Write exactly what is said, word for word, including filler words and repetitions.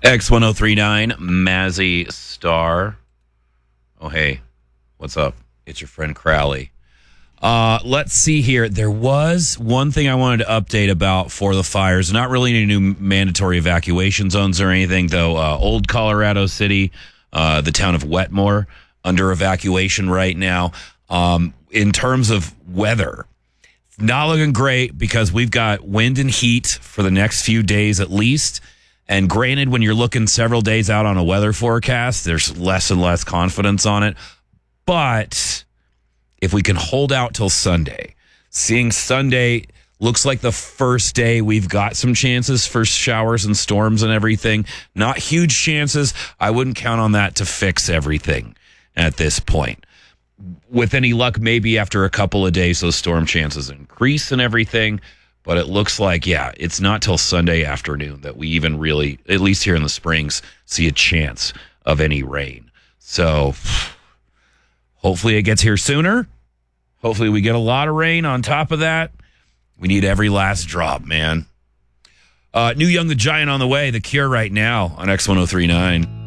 X ten thirty-nine, Mazzy Star. Oh, hey, what's up? It's your friend Crowley. Uh, let's see here. There was one thing I wanted to update about for the fires. Not really any new mandatory evacuation zones or anything, though. Uh, Old Colorado City, uh, the town of Wetmore, under evacuation right now. Um, in terms of weather, not looking great because we've got wind and heat for the next few days at least. And granted, when you're looking several days out on a weather forecast, there's less and less confidence on it. But if we can hold out till Sunday, seeing Sunday looks like the first day we've got some chances for showers and storms and everything. Not huge chances. I wouldn't count on that to fix everything at this point. With any luck, maybe after a couple of days, those storm chances increase and everything. But it looks like, yeah, it's not till Sunday afternoon that we even really, at least here in the Springs, see a chance of any rain. So hopefully it gets here sooner. Hopefully we get a lot of rain on top of that. We need every last drop, man. Uh, New Young the Giant on the way. The Cure right now on X ten thirty-nine.